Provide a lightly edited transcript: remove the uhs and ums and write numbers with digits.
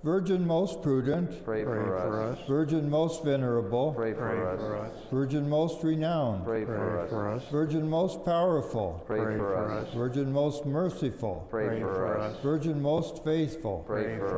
Virgin most prudent, Pray for us. Virgin most venerable, Pray for us. Virgin most renowned, Pray for us. Virgin most powerful, Pray for us. Virgin most merciful, Pray for us. Virgin most faithful, Pray for